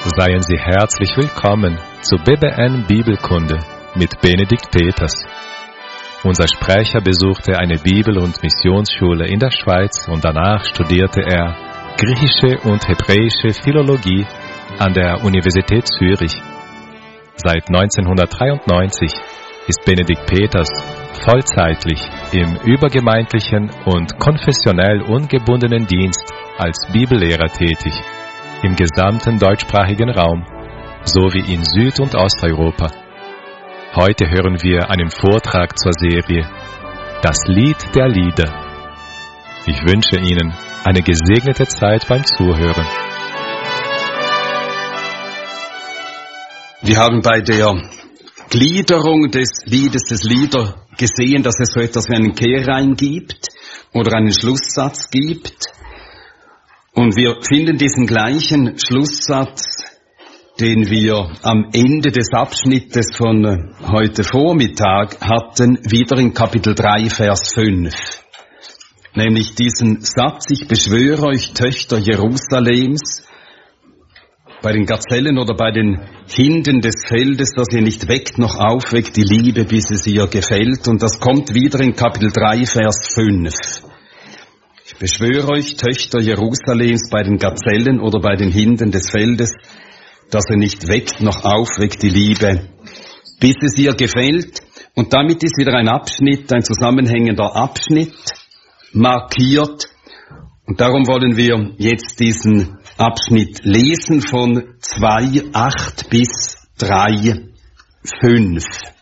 Seien Sie herzlich willkommen zu BBN Bibelkunde mit Benedikt Peters. Unser Sprecher besuchte eine Bibel- und Missionsschule in der Schweiz und danach studierte er griechische und hebräische Philologie an der Universität Zürich. Seit 1993 ist Benedikt Peters vollzeitlich im übergemeindlichen und konfessionell ungebundenen Dienst als Bibellehrer tätig, im gesamten deutschsprachigen Raum, sowie in Süd- und Osteuropa. Heute hören wir einen Vortrag zur Serie Das Lied der Lieder. Ich wünsche Ihnen eine gesegnete Zeit beim Zuhören. Wir haben bei der Gliederung des Liedes des Lieder gesehen, dass es so etwas wie einen Kehrreim gibt oder einen Schlusssatz gibt. Und wir finden diesen gleichen Schlusssatz, den wir am Ende des Abschnittes von heute Vormittag hatten, wieder in Kapitel 3, Vers 5. Nämlich diesen Satz: Ich beschwöre euch, Töchter Jerusalems, bei den Gazellen oder bei den Hinden des Feldes, dass ihr nicht weckt noch aufweckt die Liebe, bis es ihr gefällt. Und das kommt wieder in Kapitel 3, Vers 5. Ich beschwöre euch, Töchter Jerusalems, bei den Gazellen oder bei den Hinden des Feldes, dass ihr nicht weckt noch aufweckt die Liebe, bis es ihr gefällt. Und damit ist wieder ein Abschnitt, ein zusammenhängender Abschnitt markiert. Und darum wollen wir jetzt diesen Abschnitt lesen von 2,8 bis 3,5.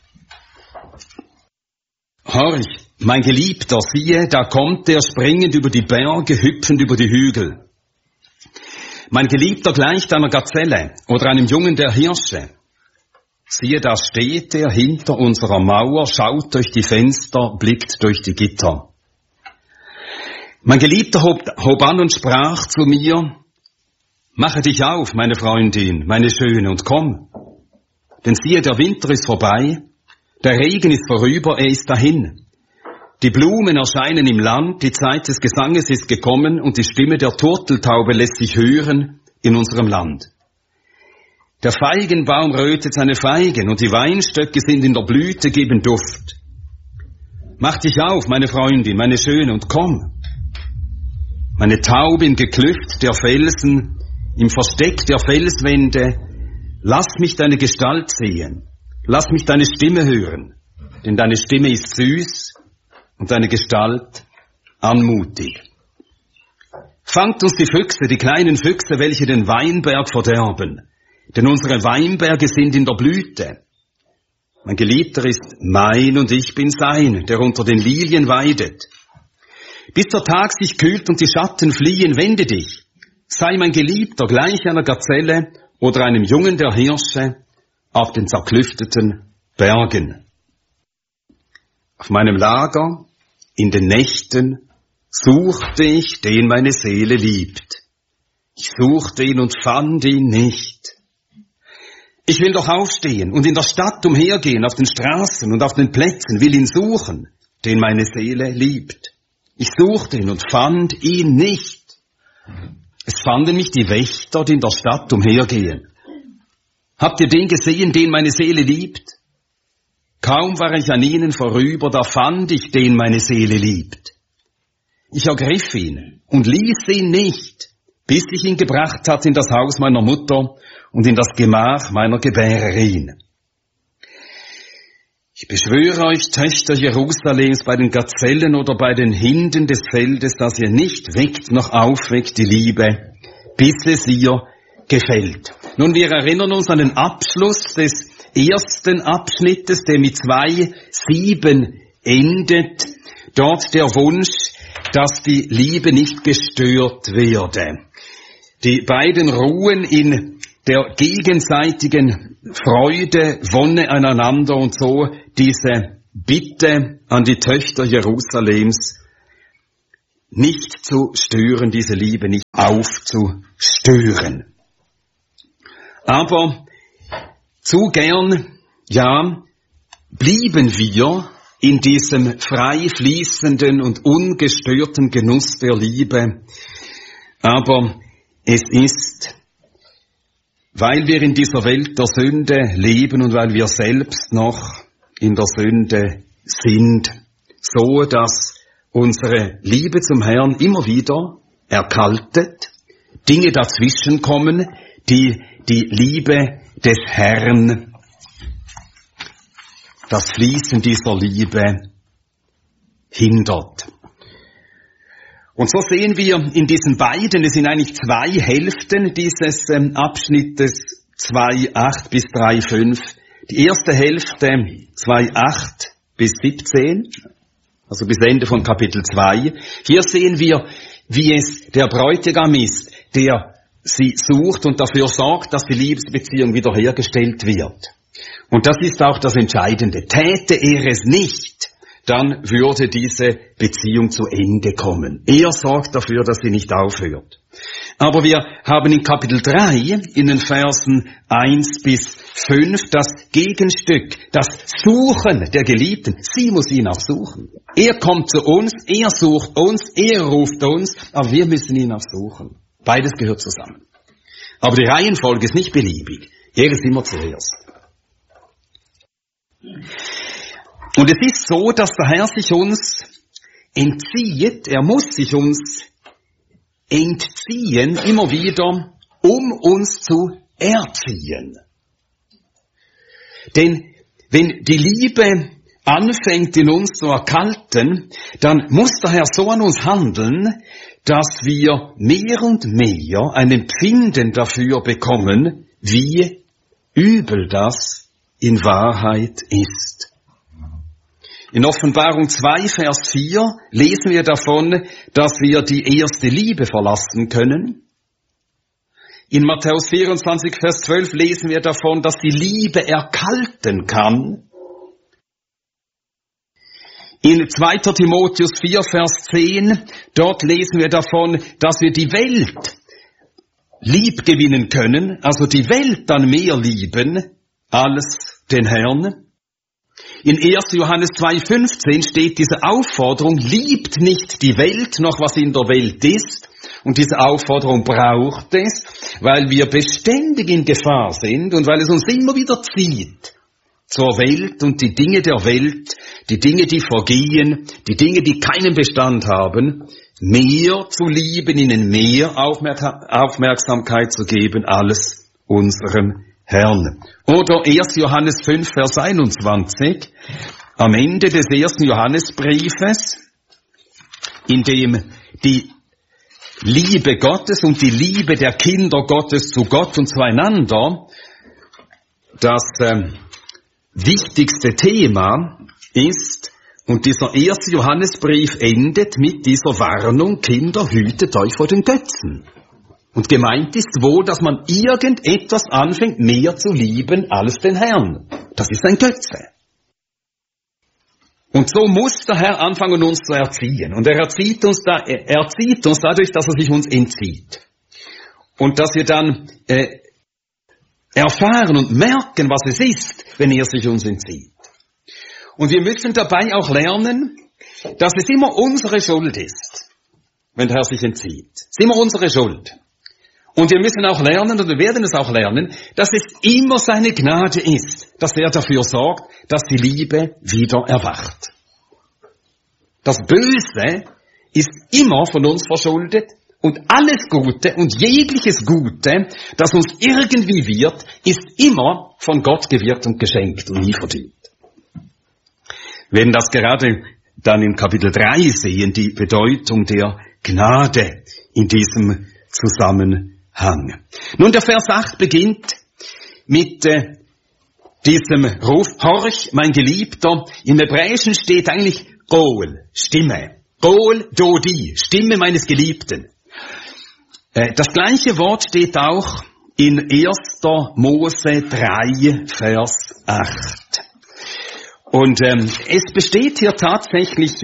Horch, mein Geliebter, siehe, da kommt er springend über die Berge, hüpfend über die Hügel. Mein Geliebter gleicht einer Gazelle oder einem Jungen der Hirsche. Siehe, da steht er hinter unserer Mauer, schaut durch die Fenster, blickt durch die Gitter. Mein Geliebter hob an und sprach zu mir: Mache dich auf, meine Freundin, meine Schöne, und komm. Denn siehe, der Winter ist vorbei, der Regen ist vorüber, er ist dahin. Die Blumen erscheinen im Land, die Zeit des Gesanges ist gekommen und die Stimme der Turteltaube lässt sich hören in unserem Land. Der Feigenbaum rötet seine Feigen und die Weinstöcke sind in der Blüte, geben Duft. Mach dich auf, meine Freundin, meine Schöne, und komm. Meine Taube im Geklüft der Felsen, im Versteck der Felswände, lass mich deine Gestalt sehen, lass mich deine Stimme hören, denn deine Stimme ist süß und deine Gestalt anmutig. Fangt uns die Füchse, die kleinen Füchse, welche den Weinberg verderben, denn unsere Weinberge sind in der Blüte. Mein Geliebter ist mein und ich bin sein, der unter den Lilien weidet. Bis der Tag sich kühlt und die Schatten fliehen, wende dich. Sei mein Geliebter gleich einer Gazelle oder einem Jungen der Hirsche auf den zerklüfteten Bergen. Auf meinem Lager, in den Nächten, suchte ich, den meine Seele liebt. Ich suchte ihn und fand ihn nicht. Ich will doch aufstehen und in der Stadt umhergehen, auf den Straßen und auf den Plätzen, will ihn suchen, den meine Seele liebt. Ich suchte ihn und fand ihn nicht. Es fanden mich die Wächter, die in der Stadt umhergehen. Habt ihr den gesehen, den meine Seele liebt? Kaum war ich an ihnen vorüber, da fand ich, den meine Seele liebt. Ich ergriff ihn und ließ ihn nicht, bis ich ihn gebracht hatte in das Haus meiner Mutter und in das Gemach meiner Gebärerin. Ich beschwöre euch, Töchter Jerusalems, bei den Gazellen oder bei den Hinden des Feldes, dass ihr nicht weckt noch aufweckt die Liebe, bis es ihr gefällt. Nun, wir erinnern uns an den Abschluss des ersten Abschnittes, der mit 2,7 endet. Dort der Wunsch, dass die Liebe nicht gestört werde. Die beiden ruhen in der gegenseitigen Freude, Wonne aneinander und so diese Bitte an die Töchter Jerusalems, nicht zu stören, diese Liebe nicht aufzustören. Aber zu gern, ja, blieben wir in diesem frei fließenden und ungestörten Genuss der Liebe. Aber es ist weil wir in dieser Welt der Sünde leben und weil wir selbst noch in der Sünde sind, so dass unsere Liebe zum Herrn immer wieder erkaltet, Dinge dazwischen kommen, die die Liebe des Herrn, das Fließen dieser Liebe hindert. Und so sehen wir in diesen beiden, es sind eigentlich zwei Hälften dieses Abschnittes 2,8 bis 3,5. Die erste Hälfte 2,8 bis 17, also bis Ende von Kapitel 2. Hier sehen wir, wie es der Bräutigam ist, der sie sucht und dafür sorgt, dass die Liebesbeziehung wiederhergestellt wird. Und das ist auch das Entscheidende. Täte er es nicht, dann würde diese Beziehung zu Ende kommen. Er sorgt dafür, dass sie nicht aufhört. Aber wir haben in Kapitel 3, in den Versen 1 bis 5, das Gegenstück, das Suchen der Geliebten. Sie muss ihn auch suchen. Er kommt zu uns, er sucht uns, er ruft uns, aber wir müssen ihn auch suchen. Beides gehört zusammen. Aber die Reihenfolge ist nicht beliebig. Er ist immer zuerst. Und es ist so, dass der Herr sich uns entzieht, er muss sich uns entziehen, immer wieder, um uns zu erziehen. Denn wenn die Liebe anfängt in uns zu erkalten, dann muss der Herr so an uns handeln, dass wir mehr und mehr ein Empfinden dafür bekommen, wie übel das in Wahrheit ist. In Offenbarung 2, Vers 4 lesen wir davon, dass wir die erste Liebe verlassen können. In Matthäus 24, Vers 12 lesen wir davon, dass die Liebe erkalten kann. In 2. Timotheus 4, Vers 10, dort lesen wir davon, dass wir die Welt lieb gewinnen können, also die Welt dann mehr lieben als den Herrn. In 1. Johannes 2,15 steht diese Aufforderung, liebt nicht die Welt, noch was in der Welt ist. Und diese Aufforderung braucht es, weil wir beständig in Gefahr sind und weil es uns immer wieder zieht zur Welt und die Dinge der Welt, die Dinge, die vergehen, die Dinge, die keinen Bestand haben, mehr zu lieben, ihnen mehr Aufmerksamkeit zu geben als unserem Herrn. Oder 1. Johannes 5, Vers 21, am Ende des 1. Johannesbriefes, in dem die Liebe Gottes und die Liebe der Kinder Gottes zu Gott und zueinander das wichtigste Thema ist, und dieser 1. Johannesbrief endet mit dieser Warnung, Kinder, hütet euch vor den Götzen. Und gemeint ist wohl, dass man irgendetwas anfängt, mehr zu lieben als den Herrn. Das ist ein Götze. Und so muss der Herr anfangen, uns zu erziehen. Und er erzieht uns dadurch, dass er sich uns entzieht. Und dass wir dann erfahren und merken, was es ist, wenn er sich uns entzieht. Und wir müssen dabei auch lernen, dass es immer unsere Schuld ist, wenn der Herr sich entzieht. Es ist immer unsere Schuld. Und wir müssen auch lernen, und wir werden es auch lernen, dass es immer seine Gnade ist, dass er dafür sorgt, dass die Liebe wieder erwacht. Das Böse ist immer von uns verschuldet und alles Gute und jegliches Gute, das uns irgendwie wird, ist immer von Gott gewirkt und geschenkt und nie verdient. Wir werden das gerade dann in Kapitel 3 sehen, die Bedeutung der Gnade in diesem Zusammenhang. Nun, der Vers 8 beginnt mit diesem Ruf, horch, mein Geliebter. Im Hebräischen steht eigentlich Qol, Stimme. Qol Dodi, Stimme meines Geliebten. Das gleiche Wort steht auch in 1. Mose 3, Vers 8. Und es besteht hier tatsächlich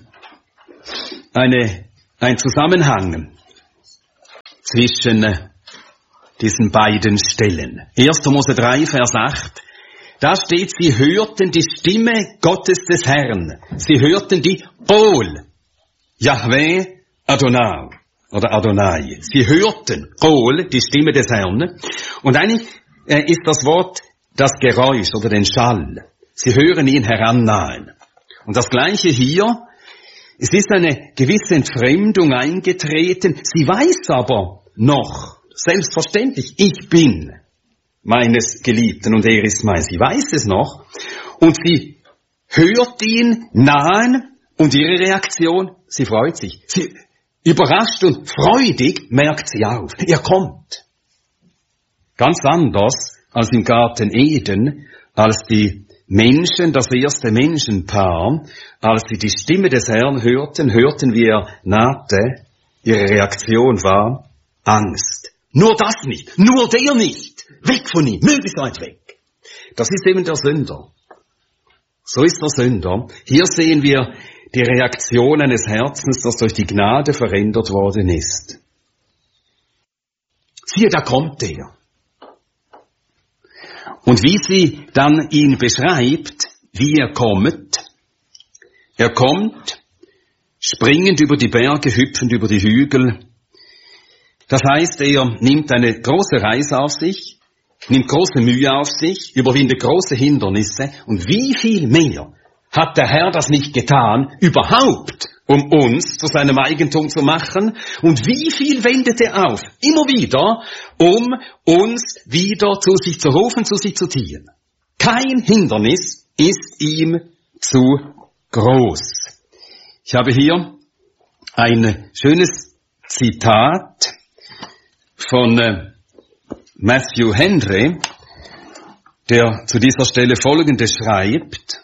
ein Zusammenhang zwischen diesen beiden Stellen. 1. Mose 3, Vers 8, da steht, sie hörten die Stimme Gottes des Herrn. Sie hörten die Qol, Yahweh Adonai. oder Adonai. Sie hörten, Kol, die Stimme des Herrn. Und eigentlich ist das Wort das Geräusch oder den Schall. Sie hören ihn herannahen. Und das Gleiche hier, es ist eine gewisse Entfremdung eingetreten. Sie weiß aber noch, selbstverständlich, ich bin meines Geliebten und er ist mein. Sie weiß es noch. Und sie hört ihn nahen und ihre Reaktion, sie freut sich. Sie überrascht und freudig merkt sie auf. Er kommt. Ganz anders als im Garten Eden, als die Menschen, das erste Menschenpaar, als sie die Stimme des Herrn hörten, wie er nahte, ihre Reaktion war Angst. Nur das nicht, nur der nicht, weg von ihm, möglichst weit weg. Das ist eben der Sünder. So ist der Sünder. Hier sehen wir die Reaktion eines Herzens, das durch die Gnade verändert worden ist. Siehe, da kommt er. Und wie sie dann ihn beschreibt, wie er kommt, springend über die Berge, hüpfend über die Hügel. Das heißt, er nimmt eine große Reise auf sich, nimmt große Mühe auf sich, überwindet große Hindernisse. Und wie viel mehr hat der Herr das nicht getan, überhaupt, um uns zu seinem Eigentum zu machen? Und wie viel wendet er auf? Immer wieder, um uns wieder zu sich zu rufen, zu sich zu ziehen. Kein Hindernis ist ihm zu groß. Ich habe hier ein schönes Zitat von Matthew Henry, der zu dieser Stelle Folgendes schreibt: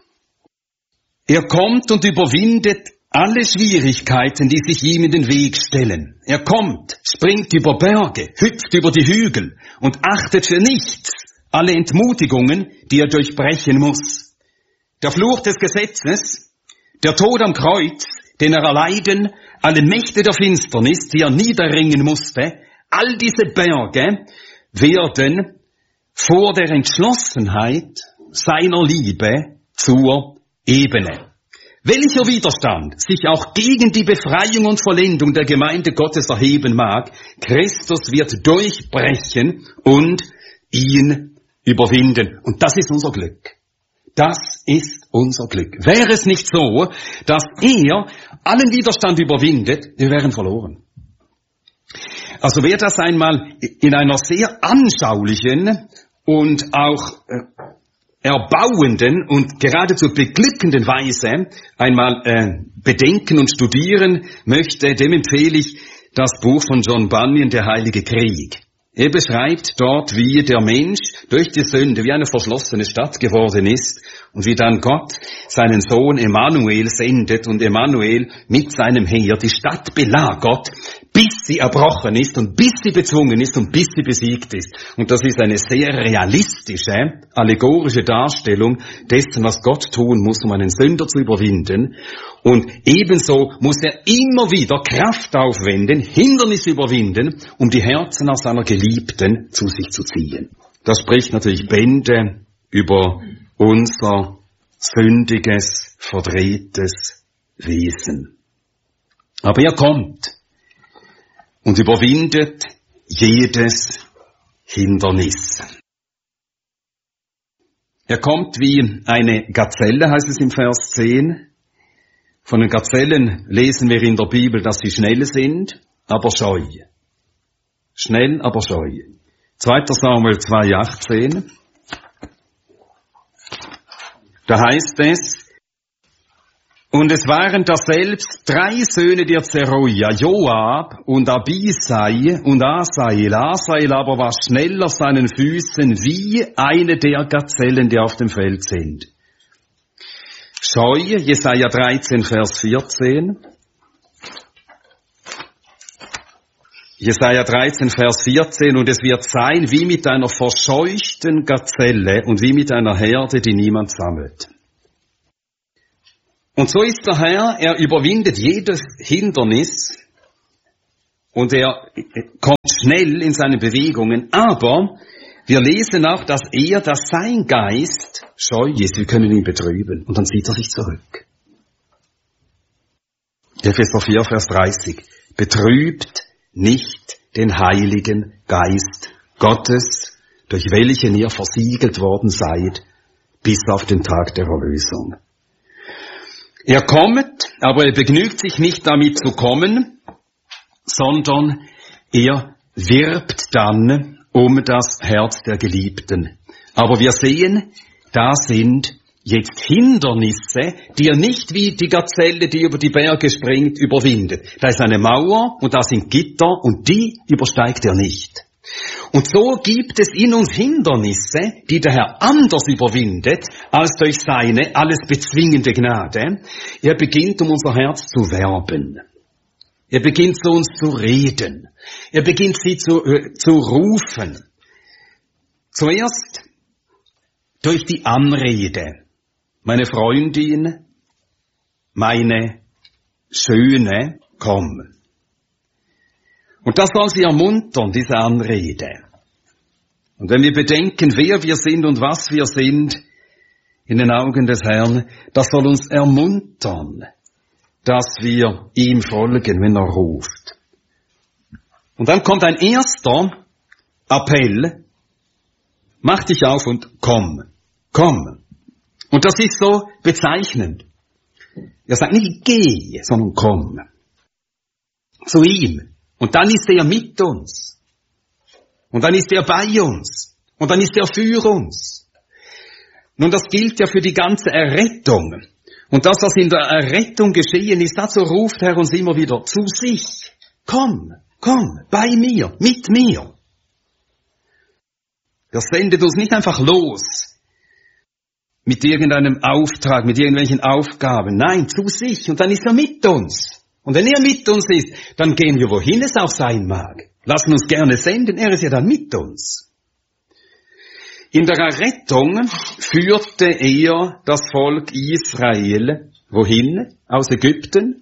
Er kommt und überwindet alle Schwierigkeiten, die sich ihm in den Weg stellen. Er kommt, springt über Berge, hüpft über die Hügel und achtet für nichts alle Entmutigungen, die er durchbrechen muss. Der Fluch des Gesetzes, der Tod am Kreuz, den er erleiden, alle Mächte der Finsternis, die er niederringen musste, all diese Berge werden vor der Entschlossenheit seiner Liebe zur Ebene. Welcher Widerstand sich auch gegen die Befreiung und Vollendung der Gemeinde Gottes erheben mag, Christus wird durchbrechen und ihn überwinden. Und das ist unser Glück. Das ist unser Glück. Wäre es nicht so, dass er allen Widerstand überwindet, wir wären verloren. Also wer das einmal in einer sehr anschaulichen und auch erbauenden und geradezu beglückenden Weise einmal bedenken und studieren möchte, dem empfehle ich das Buch von John Bunyan, Der Heilige Krieg. Er beschreibt dort, wie der Mensch durch die Sünde wie eine verschlossene Stadt geworden ist und wie dann Gott seinen Sohn Emmanuel sendet und Emmanuel mit seinem Heer die Stadt belagert, bis sie erbrochen ist und bis sie bezwungen ist und bis sie besiegt ist. Und das ist eine sehr realistische, allegorische Darstellung dessen, was Gott tun muss, um einen Sünder zu überwinden. Und ebenso muss er immer wieder Kraft aufwenden, Hindernisse überwinden, um die Herzen aus seiner Geliebten zu sich zu ziehen. Das spricht natürlich Bände über unser sündiges, verdrehtes Wesen. Aber er kommt und überwindet jedes Hindernis. Er kommt wie eine Gazelle, heißt es im Vers 10. Von den Gazellen lesen wir in der Bibel, dass sie schnell sind, aber scheu. Schnell, aber scheu. 2. Samuel 2,18. Da heißt es: Und es waren daselbst 3 Söhne der Zeruja, Joab und Abisai und Asael. Asael aber war schnell auf seinen Füßen wie eine der Gazellen, die auf dem Feld sind. Scheu, Jesaja 13, Vers 14. Jesaja 13, Vers 14, und es wird sein wie mit einer verscheuchten Gazelle und wie mit einer Herde, die niemand sammelt. Und so ist der Herr, er überwindet jedes Hindernis und er kommt schnell in seine Bewegungen, aber wir lesen auch, dass sein Geist scheu ist, wir können ihn betrüben und dann zieht er sich zurück. Epheser 4, Vers 30. Betrübt nicht den Heiligen Geist Gottes, durch welchen ihr versiegelt worden seid, bis auf den Tag der Erlösung. Er kommt, aber er begnügt sich nicht damit zu kommen, sondern er wirbt dann um das Herz der Geliebten. Aber wir sehen, da sind jetzt Hindernisse, die er nicht wie die Gazelle, die über die Berge springt, überwindet. Da ist eine Mauer und da sind Gitter und die übersteigt er nicht. Und so gibt es in uns Hindernisse, die der Herr anders überwindet, als durch seine alles bezwingende Gnade. Er beginnt, um unser Herz zu werben. Er beginnt zu uns zu reden. Er beginnt sie zu rufen. Zuerst durch die Anrede. Meine Freundin, meine Schöne, komm. Und das soll sie ermuntern, diese Anrede. Und wenn wir bedenken, wer wir sind und was wir sind in den Augen des Herrn, das soll uns ermuntern, dass wir ihm folgen, wenn er ruft. Und dann kommt ein erster Appell, mach dich auf und komm, komm. Und das ist so bezeichnend. Er sagt nicht geh, sondern komm. Zu ihm. Und dann ist er mit uns. Und dann ist er bei uns. Und dann ist er für uns. Nun, das gilt ja für die ganze Errettung. Und das, was in der Errettung geschehen ist, dazu ruft Herr uns immer wieder zu sich. Komm, komm, bei mir, mit mir. Er sendet uns nicht einfach los mit irgendeinem Auftrag, mit irgendwelchen Aufgaben. Nein, zu sich. Und dann ist er mit uns. Und wenn er mit uns ist, dann gehen wir, wohin es auch sein mag. Lassen uns gerne senden, er ist ja dann mit uns. In der Errettung führte er das Volk Israel, wohin? Aus Ägypten?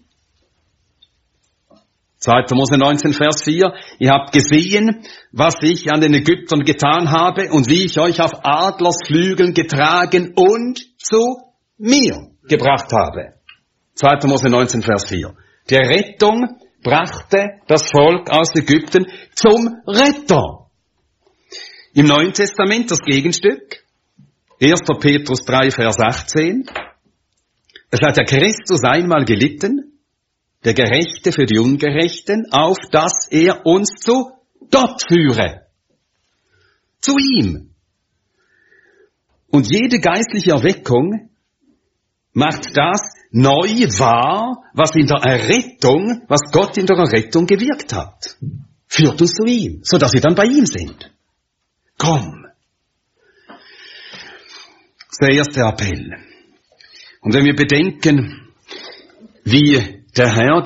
2. Mose 19, Vers 4. Ihr habt gesehen, was ich an den Ägyptern getan habe und wie ich euch auf Adlersflügeln getragen und zu mir gebracht habe. 2. Mose 19, Vers 4. Die Rettung brachte das Volk aus Ägypten zum Retter. Im Neuen Testament das Gegenstück. 1. Petrus 3, Vers 18. Es hat der Christus einmal gelitten, der Gerechte für die Ungerechten, auf dass er uns zu Gott führe. Zu ihm. Und jede geistliche Erweckung macht das neu wahr, was in der Errettung, was Gott in der Errettung gewirkt hat. Führt uns zu ihm, sodass wir dann bei ihm sind. Komm. Das ist der erste Appell. Und wenn wir bedenken, wie der Herr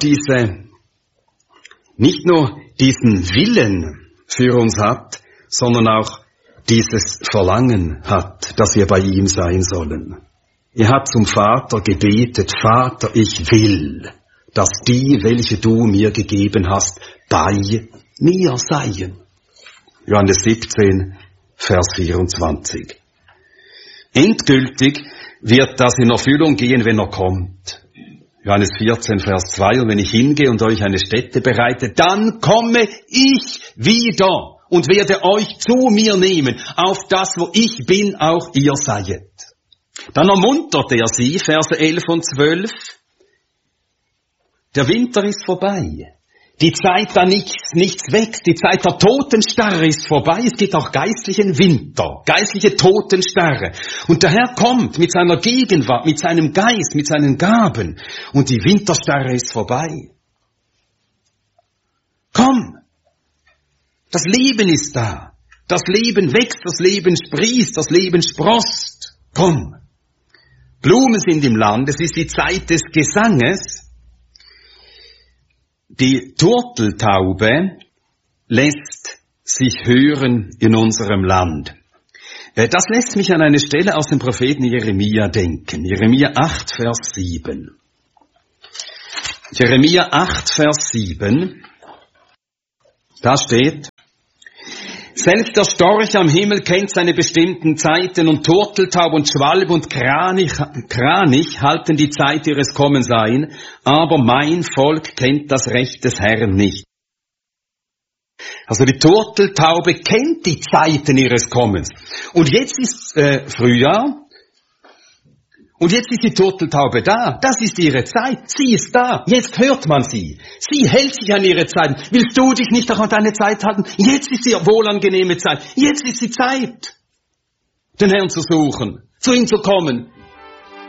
nicht nur diesen Willen für uns hat, sondern auch dieses Verlangen hat, dass wir bei ihm sein sollen. Er hat zum Vater gebetet, Vater, ich will, dass die, welche du mir gegeben hast, bei mir seien. Johannes 17, Vers 24. Endgültig wird das in Erfüllung gehen, wenn er kommt. Johannes 14, Vers 2, und wenn ich hingehe und euch eine Stätte bereite, dann komme ich wieder und werde euch zu mir nehmen, auf das, wo ich bin, auch ihr seiet. Dann ermuntert er sie, Verse 11 und 12, der Winter ist vorbei. Die Zeit, da nichts wächst, die Zeit der Totenstarre ist vorbei. Es gibt auch geistlichen Winter, geistliche Totenstarre. Und der Herr kommt mit seiner Gegenwart, mit seinem Geist, mit seinen Gaben. Und die Winterstarre ist vorbei. Komm! Das Leben ist da. Das Leben wächst, das Leben sprießt, das Leben sproßt. Komm! Blumen sind im Land, es ist die Zeit des Gesanges. Die Turteltaube lässt sich hören in unserem Land. Das lässt mich an eine Stelle aus dem Propheten Jeremia denken. Jeremia 8, Vers 7. Jeremia 8, Vers 7. Da steht: Selbst der Storch am Himmel kennt seine bestimmten Zeiten und Turteltaub und Schwalb und Kranich halten die Zeit ihres Kommens ein, aber mein Volk kennt das Recht des Herrn nicht. Also die Turteltaube kennt die Zeiten ihres Kommens. Und jetzt ist Frühjahr. Und jetzt ist die Turteltaube da. Das ist ihre Zeit. Sie ist da. Jetzt hört man sie. Sie hält sich an ihre Zeiten. Willst du dich nicht auch an deine Zeit halten? Jetzt ist die wohlangenehme Zeit. Jetzt ist die Zeit, den Herrn zu suchen, zu ihm zu kommen.